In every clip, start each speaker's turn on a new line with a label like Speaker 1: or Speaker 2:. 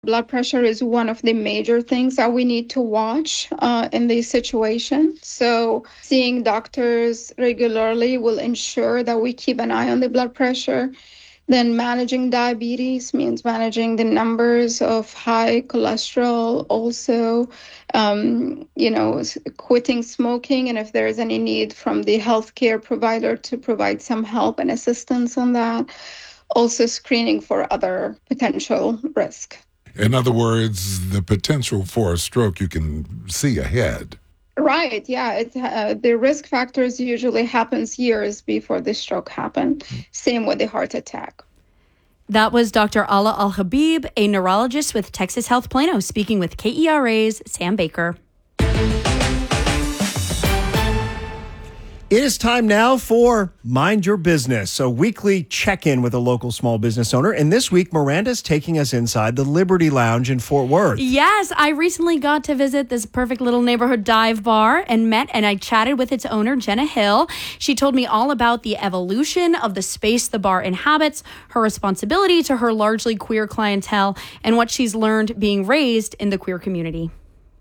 Speaker 1: blood pressure is one of the major things that we need to watch in these situations. So seeing doctors regularly will ensure that we keep an eye on the blood pressure. Then managing diabetes means managing the numbers of high cholesterol, also, quitting smoking, and if there is any need from the healthcare provider to provide some help and assistance on that. Also screening for other potential risk.
Speaker 2: In other words, the potential for a stroke you can see ahead.
Speaker 1: Right. Yeah. The risk factors usually happens years before the stroke happen. Same with the heart attack.
Speaker 3: That was Dr. Ala Al-Habib, a neurologist with Texas Health Plano, speaking with KERA's Sam Baker.
Speaker 4: It is time now for Mind Your Business, a weekly check-in with a local small business owner. And this week, Miranda's taking us inside the Liberty Lounge in Fort Worth.
Speaker 3: Yes, I recently got to visit this perfect little neighborhood dive bar and I chatted with its owner, Jenna Hill. She told me all about the evolution of the space the bar inhabits, her responsibility to her largely queer clientele, and what she's learned being raised in the queer community.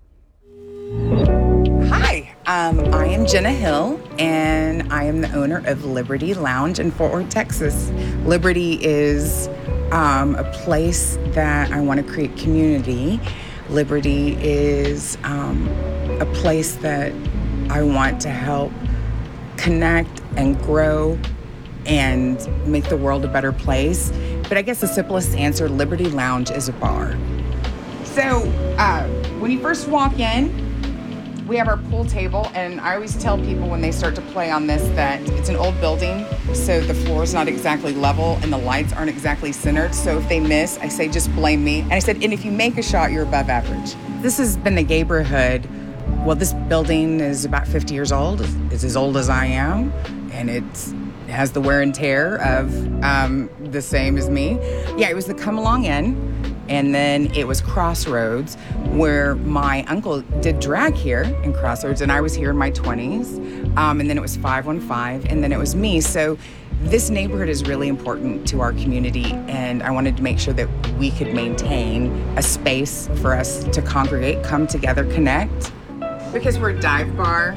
Speaker 5: Hi, I am Jenna Hill, and I am the owner of Liberty Lounge in Fort Worth, Texas. Liberty is a place that I want to create community. Liberty is a place that I want to help connect and grow and make the world a better place. But I guess the simplest answer, Liberty Lounge is a bar. So when you first walk in, we have our pool table, and I always tell people when they start to play on this that it's an old building, so the floor is not exactly level and the lights aren't exactly centered. So if they miss, I say, just blame me. And I said, and if you make a shot, you're above average. This has been the neighborhood. Well, this building is about 50 years old. It's as old as I am, and it has the wear and tear of the same as me. Yeah, it was the Come Along Inn. And then it was Crossroads, where my uncle did drag here in Crossroads, and I was here in my 20s. And then it was 515, and then it was me. So this neighborhood is really important to our community, and I wanted to make sure that we could maintain a space for us to congregate, come together, connect. Because we're a dive bar,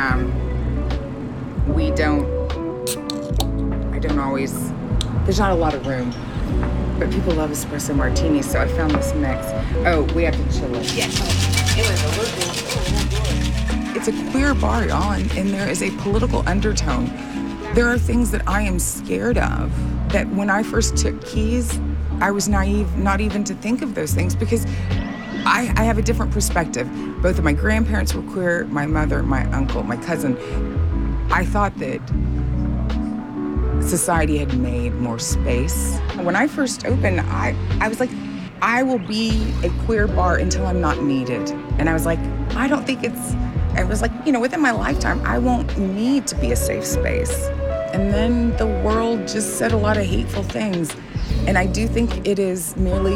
Speaker 5: there's not a lot of room. But people love espresso martinis, so I found this mix. Oh, we have to chill it. Yes. It's a queer bar, y'all, and there is a political undertone. There are things that I am scared of, that when I first took keys, I was naive not even to think of those things, because I have a different perspective. Both of my grandparents were queer, my mother, my uncle, my cousin. I thought that society had made more space. When I first opened, I was like, I will be a queer bar until I'm not needed. And I was like, within my lifetime, I won't need to be a safe space. And then the world just said a lot of hateful things. And I do think it is merely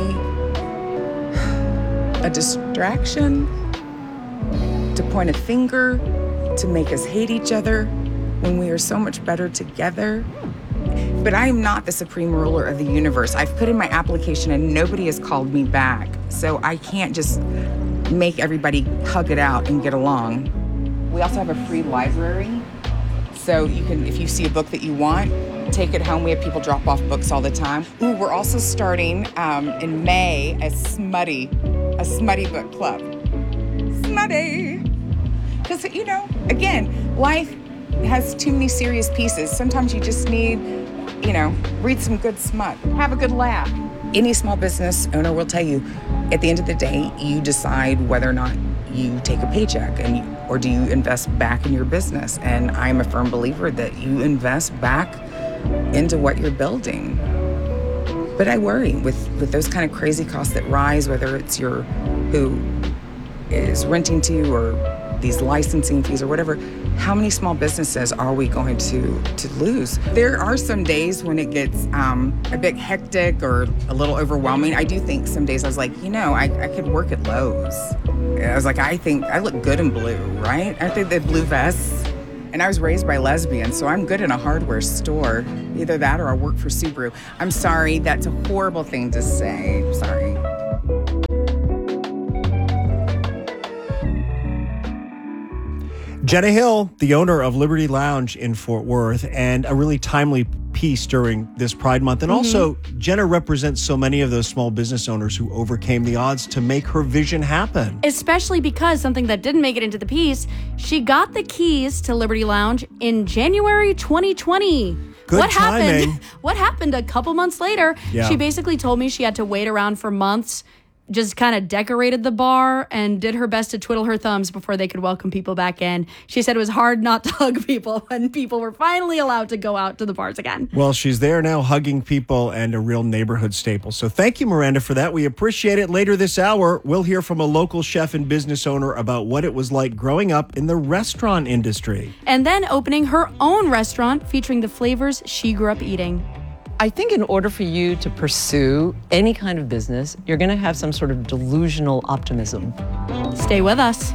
Speaker 5: a distraction, to point a finger, to make us hate each other when we are so much better together. But I am not the supreme ruler of the universe. I've put in my application and nobody has called me back. So I can't just make everybody hug it out and get along. We also have a free library. So you can, if you see a book that you want, take it home. We have people drop off books all the time. Ooh, we're also starting in May a smutty book club. Smutty. Because, again, life has too many serious pieces. Sometimes you just need, read some good smut. Have a good laugh. Any small business owner will tell you, at the end of the day, you decide whether or not you take a paycheck or do you invest back in your business. And I'm a firm believer that you invest back into what you're building. But I worry with those kind of crazy costs that rise, whether it's who is renting to you or these licensing fees or whatever, how many small businesses are we going to lose? There are some days when it gets a bit hectic or a little overwhelming. I do think some days I was like, I could work at Lowe's. I was like, I think I look good in blue, right? Aren't they the blue vests? And I was raised by lesbians, so I'm good in a hardware store. Either that or I work for Subaru. I'm sorry, that's a horrible thing to say. Sorry.
Speaker 4: Jenna Hill, the owner of Liberty Lounge in Fort Worth, and a really timely piece during this Pride Month. And also, Jenna represents so many of those small business owners who overcame the odds to make her vision happen.
Speaker 3: Especially because something that didn't make it into the piece, she got the keys to Liberty Lounge in January 2020.
Speaker 4: Good timing.
Speaker 3: What happened a couple months later?
Speaker 4: Yeah.
Speaker 3: She basically told me she had to wait around for months, just kind of decorated the bar and did her best to twiddle her thumbs before they could welcome people back in. She said it was hard not to hug people when people were finally allowed to go out to the bars again.
Speaker 4: Well, she's there now hugging people and a real neighborhood staple. So thank you, Miranda, for that. We appreciate it. Later this hour, we'll hear from a local chef and business owner about what it was like growing up in the restaurant industry.
Speaker 3: And then opening her own restaurant featuring the flavors she grew up eating.
Speaker 6: I think in order for you to pursue any kind of business, you're going to have some sort of delusional optimism.
Speaker 3: Stay with us.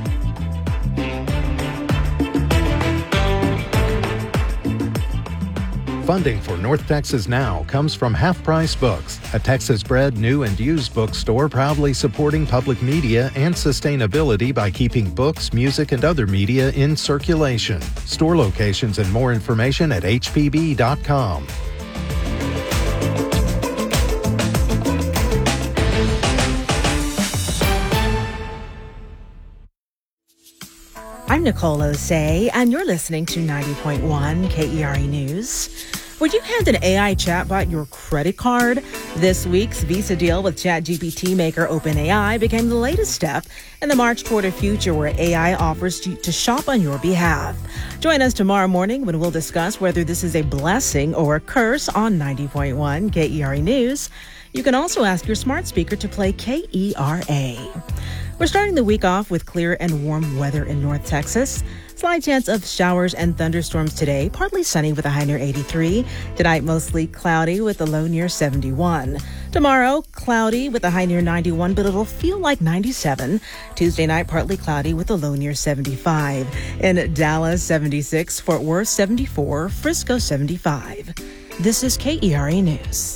Speaker 7: Funding for North Texas Now comes from Half Price Books, a Texas-bred new and used bookstore proudly supporting public media and sustainability by keeping books, music, and other media in circulation. Store locations and more information at hpb.com.
Speaker 8: I'm Nicole Osei, and you're listening to 90.1 KERE News. Were you handed an AI chatbot your credit card? This week's Visa deal with ChatGPT maker OpenAI became the latest step in the march toward a future where AI offers to shop on your behalf. Join us tomorrow morning when we'll discuss whether this is a blessing or a curse on 90.1 KERE News. You can also ask your smart speaker to play KERA. We're starting the week off with clear and warm weather in North Texas. Slight chance of showers and thunderstorms today, partly sunny with a high near 83. Tonight, mostly cloudy with a low near 71. Tomorrow, cloudy with a high near 91, but it'll feel like 97. Tuesday night, partly cloudy with a low near 75. In Dallas, 76. Fort Worth, 74. Frisco, 75. This is KERE News.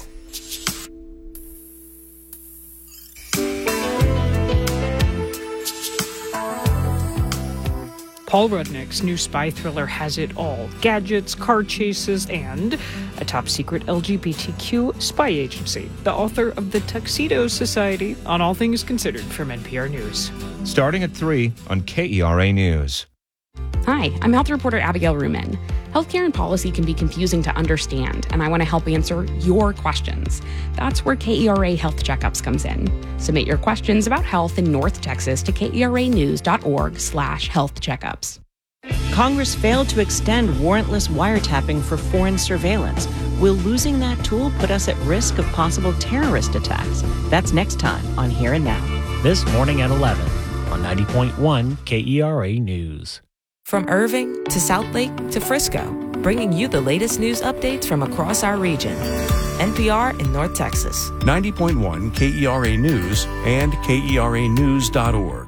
Speaker 9: Paul Rudnick's new spy thriller has it all: gadgets, car chases, and a top-secret LGBTQ spy agency. The author of The Tuxedo Society on All Things Considered from NPR News.
Speaker 10: Starting at 3 on KERE News.
Speaker 11: Hi, I'm health reporter Abigail Ruman. Healthcare and policy can be confusing to understand, and I want to help answer your questions. That's where KERA Health Checkups comes in. Submit your questions about health in North Texas to keranews.org/health checkups.
Speaker 12: Congress failed to extend warrantless wiretapping for foreign surveillance. Will losing that tool put us at risk of possible terrorist attacks? That's next time on Here and Now.
Speaker 13: This morning at 11 on 90.1 KERA News.
Speaker 14: From Irving to Southlake to Frisco, bringing you the latest news updates from across our region. NPR in North Texas.
Speaker 15: 90.1 KERA News and KERAnews.org.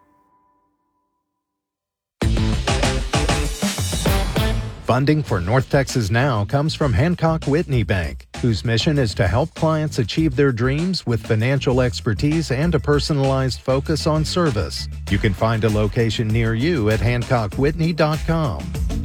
Speaker 7: Funding for North Texas Now comes from Hancock Whitney Bank, whose mission is to help clients achieve their dreams with financial expertise and a personalized focus on service. You can find a location near you at HancockWhitney.com.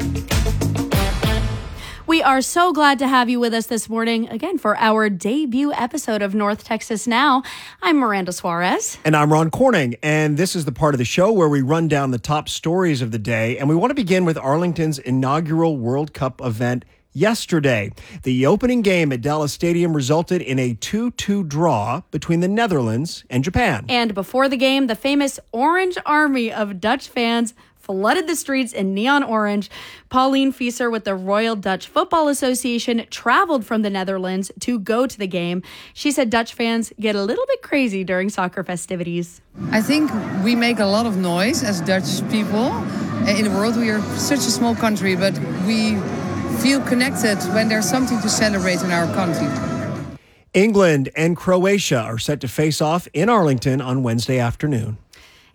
Speaker 3: We are so glad to have you with us this morning, again, for our debut episode of North Texas Now. I'm Miranda Suarez.
Speaker 4: And I'm Ron Corning. And this is the part of the show where we run down the top stories of the day. And we want to begin with Arlington's inaugural World Cup event yesterday. The opening game at Dallas Stadium resulted in a 2-2 draw between the Netherlands and Japan.
Speaker 3: And before the game, the famous Orange Army of Dutch fans flooded the streets in neon orange. Pauline Fieser with the Royal Dutch Football Association traveled from the Netherlands to go to the game. She said Dutch fans get a little bit crazy during soccer festivities.
Speaker 16: I think we make a lot of noise as Dutch people. In the world, we are such a small country, but we feel connected when there's something to celebrate in our country.
Speaker 4: England and Croatia are set to face off in Arlington on Wednesday afternoon.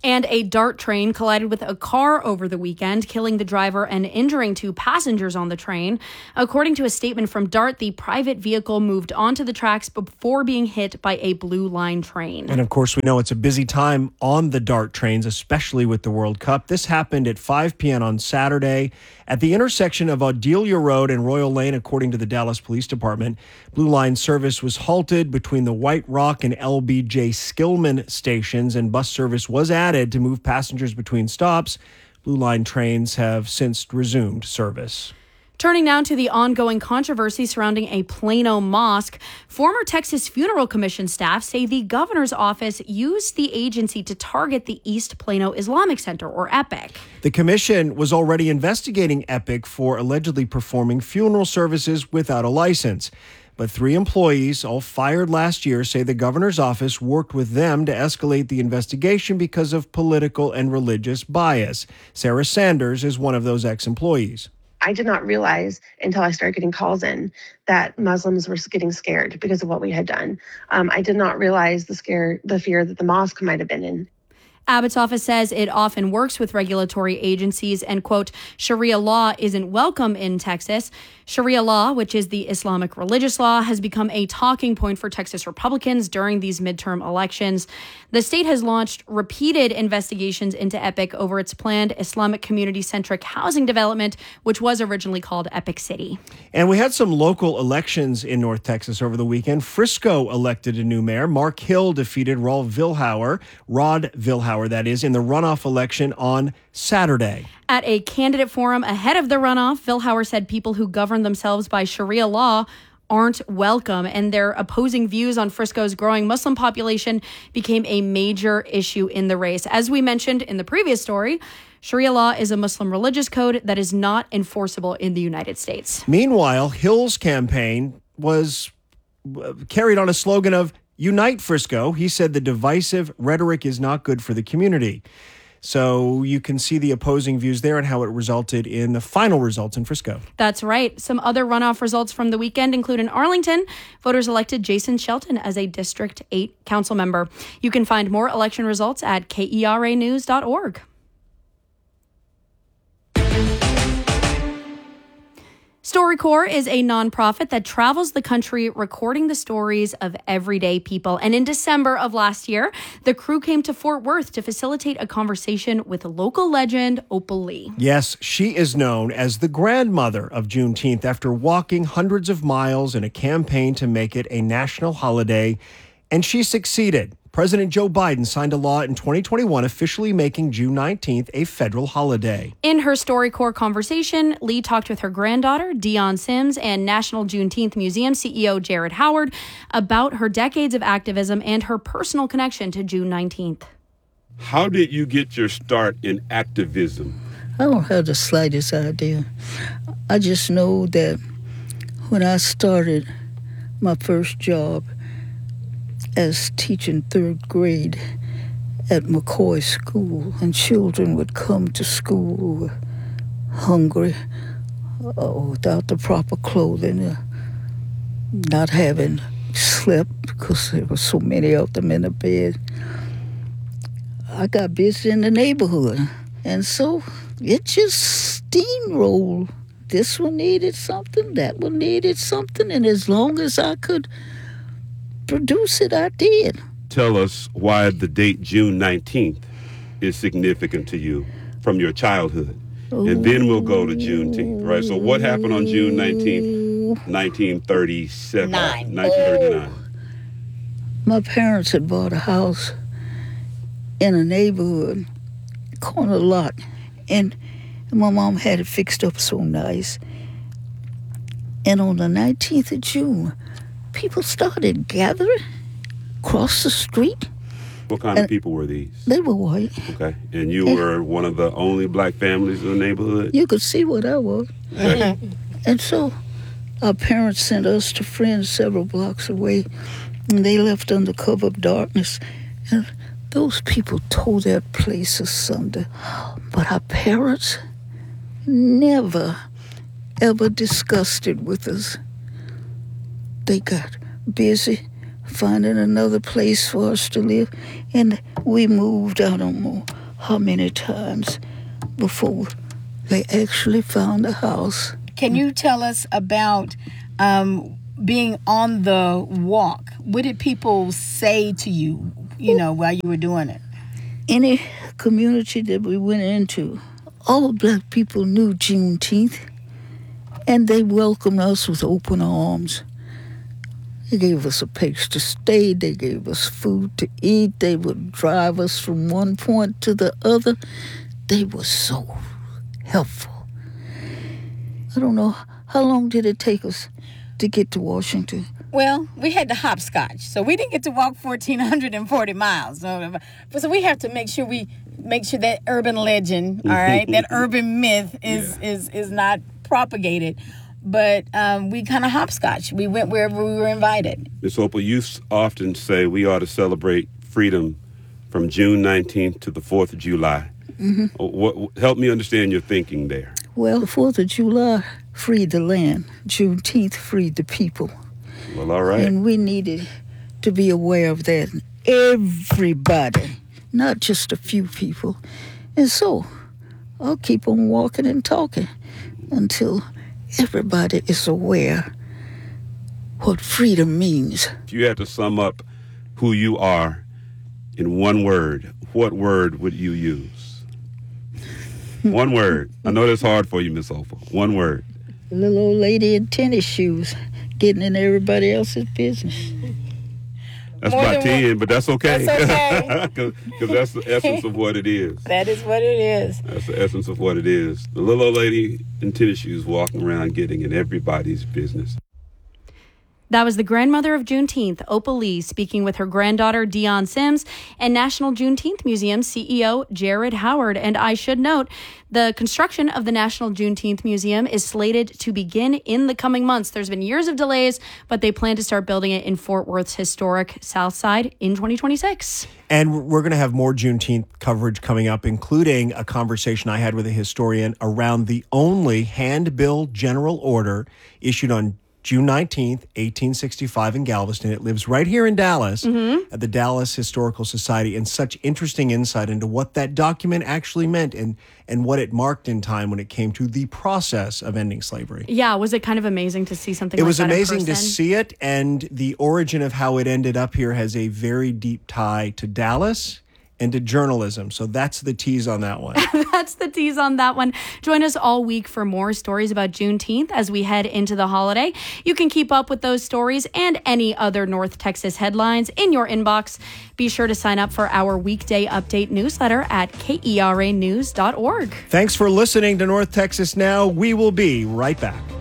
Speaker 3: And a DART train collided with a car over the weekend, killing the driver and injuring 2 passengers on the train. According to a statement from DART, the private vehicle moved onto the tracks before being hit by a Blue Line train.
Speaker 4: And of course, we know it's a busy time on the DART trains, especially with the World Cup. This happened at 5 p.m. on Saturday at the intersection of Adelia Road and Royal Lane, according to the Dallas Police Department. Blue Line service was halted between the White Rock and LBJ Skillman stations, and bus service was added to move passengers between stops. Blue Line trains have since resumed service.
Speaker 3: Turning now to the ongoing controversy surrounding a Plano mosque, former Texas Funeral Commission staff say the governor's office used the agency to target the East Plano Islamic Center, or EPIC.
Speaker 4: The commission was already investigating EPIC for allegedly performing funeral services without a license. But 3 employees, all fired last year, say the governor's office worked with them to escalate the investigation because of political and religious bias. Sarah Sanders is one of those ex-employees.
Speaker 17: I did not realize until I started getting calls in that Muslims were getting scared because of what we had done. I did not realize the fear that the mosque might have been in.
Speaker 3: Abbott's office says it often works with regulatory agencies and, quote, Sharia law isn't welcome in Texas. Sharia law, which is the Islamic religious law, has become a talking point for Texas Republicans during these midterm elections. The state has launched repeated investigations into EPIC over its planned Islamic community-centric housing development, which was originally called Epic City.
Speaker 4: And we had some local elections in North Texas over the weekend. Frisco elected a new mayor. Mark Hill defeated Rod Vilhauer, that is, in the runoff election on Saturday.
Speaker 3: At a candidate forum ahead of the runoff, Vilhauer said people who govern themselves by Sharia law aren't welcome, and their opposing views on Frisco's growing Muslim population became a major issue in the race. As we mentioned in the previous story, Sharia law is a Muslim religious code that is not enforceable in the United States.
Speaker 4: Meanwhile, Hill's campaign was carried on a slogan of Unite Frisco. He said the divisive rhetoric is not good for the community. So you can see the opposing views there and how it resulted in the final results in Frisco.
Speaker 3: That's right. Some other runoff results from the weekend include in Arlington, voters elected Jason Shelton as a District 8 council member. You can find more election results at KERAnews.org. StoryCorps is a nonprofit that travels the country recording the stories of everyday people. And in December of last year, the crew came to Fort Worth to facilitate a conversation with local legend Opal Lee.
Speaker 4: Yes, she is known as the grandmother of Juneteenth after walking hundreds of miles in a campaign to make it a national holiday. And she succeeded. President Joe Biden signed a law in 2021 officially making June 19th a federal holiday.
Speaker 3: In her StoryCorps conversation, Lee talked with her granddaughter, Dion Sims, and National Juneteenth Museum CEO Jared Howard about her decades of activism and her personal connection to June 19th.
Speaker 18: How did you get your start in activism?
Speaker 19: I don't have the slightest idea. I just know that when I started my first job as teaching 3rd grade at McCoy School, and children would come to school hungry, without the proper clothing, not having slept because there were so many of them in the bed. I got busy in the neighborhood, and so it just steamrolled. This one needed something, that one needed something, and as long as I could produce it, I did.
Speaker 18: Tell us why the date June 19th is significant to you from your childhood. And then we'll go to Juneteenth, right? So what happened on June 19th, 1939?
Speaker 19: My parents had bought a house in a neighborhood, corner lot, and my mom had it fixed up so nice. And on the 19th of June, people started gathering across the street.
Speaker 18: What kind of people were these?
Speaker 19: They were white.
Speaker 18: Okay. And you were one of the only black families in the neighborhood?
Speaker 19: You could see what I was.
Speaker 18: Okay.
Speaker 19: And so our parents sent us to friends several blocks away, and they left under cover of darkness. And those people tore that place asunder. But our parents never, ever discussed it with us. They got busy finding another place for us to live. And we moved, I don't know how many times before they actually found a house.
Speaker 20: Can you tell us about being on the walk? What did people say to you, while you were doing it?
Speaker 19: Any community that we went into, all Black people knew Juneteenth, and they welcomed us with open arms. They gave us a place to stay. They gave us food to eat. They would drive us from one point to the other. They were so helpful. I don't know, how long did it take us to get to Washington?
Speaker 20: Well, we had to hopscotch, so we didn't get to walk 1,440 miles. So we have to make sure that urban legend, all right, that urban myth is not propagated. But we kind of hopscotch. We went wherever we were invited.
Speaker 18: Ms. Opal, you often say we ought to celebrate freedom from June 19th to the 4th of July. Mm-hmm. Help me understand your thinking there.
Speaker 19: Well, the 4th of July freed the land. Juneteenth freed the people.
Speaker 18: Well, all right.
Speaker 19: And we needed to be aware of that. Everybody, not just a few people. And so I'll keep on walking and talking until everybody is aware what freedom means.
Speaker 18: If you had to sum up who you are in one word, what word would you use? One word. I know that's hard for you, Miss Opal. One word.
Speaker 19: The little old lady in tennis shoes getting in everybody else's business.
Speaker 18: That's about 10, but that's okay.
Speaker 20: That's okay.
Speaker 18: Because that's the essence of what it is.
Speaker 20: That is what it is.
Speaker 18: That's the essence of what it is. The little old lady in tennis shoes walking around getting in everybody's business.
Speaker 3: That was the grandmother of Juneteenth, Opal Lee, speaking with her granddaughter, Dion Sims, and National Juneteenth Museum CEO, Jared Howard. And I should note, the construction of the National Juneteenth Museum is slated to begin in the coming months. There's been years of delays, but they plan to start building it in Fort Worth's historic South Side in 2026.
Speaker 4: And we're going to have more Juneteenth coverage coming up, including a conversation I had with a historian around the only hand-built general order issued on June 19th, 1865 in Galveston. It lives right here in Dallas at the Dallas Historical Society, and such interesting insight into what that document actually meant and what it marked in time when it came to the process of ending slavery.
Speaker 3: Yeah, was it kind of amazing to see something
Speaker 4: like that? It
Speaker 3: was
Speaker 4: amazing to see it, and the origin of how it ended up here has a very deep tie to Dallas and to journalism. So that's the tease on that one.
Speaker 3: That's the tease on that one. Join us all week for more stories about Juneteenth as we head into the holiday. You can keep up with those stories and any other North Texas headlines in your inbox. Be sure to sign up for our weekday update newsletter at KERAnews.org.
Speaker 4: Thanks for listening to North Texas Now. We will be right back.